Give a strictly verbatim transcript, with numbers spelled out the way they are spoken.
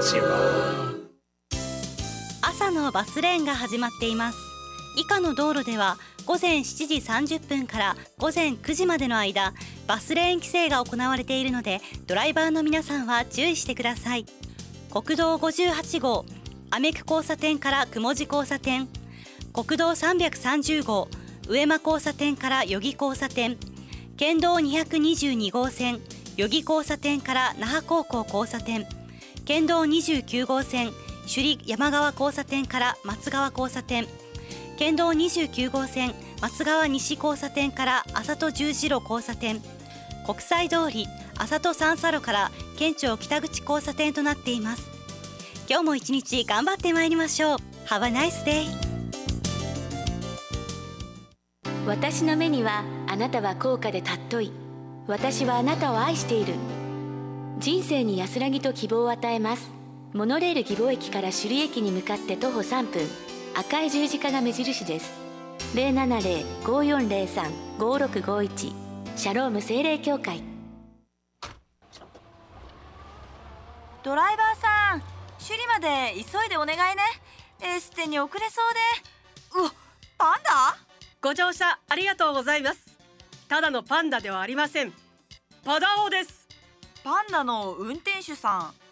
ゼロ。 朝のバスレーンが始まっています。以下の道路ではごぜんしちじさんじゅっぷんからごぜんくじまでの間、バスレーン規制が行われているので、ドライバーの皆さんは注意してください。国道ごじゅうはちごうアメク交差点から雲路交差点、国道さんびゃくさんじゅうごう上間交差点から余木交差点、県道にひゃくにじゅうにごうせん余木交差点から那覇高校交差点、県道にじゅうきゅうごうせん首里山川交差点から松川交差点、県道にじゅうきゅうごうせん松川西交差点から麻戸十字路交差点、国際通り麻戸三叉路から県庁北口交差点となっています。今日も一日頑張ってまいりましょう。 Have a nice day。 私の目にはあなたは高価で尊い。私はあなたを愛している。人生に安らぎと希望を与えます。モノレール義母駅から首里駅に向かって徒歩さんぷん、赤い十字架が目印です。 ゼロななゼロ ごよんゼロさん ごろくごいち シャローム精霊協会。 ドライバーさん、首里まで急いでお願いね。エステに遅れそうで。うわ、パンダ？ ご乗車ありがとうございます。ただのパンダではありません。パダオです。 パンダの運転手さん、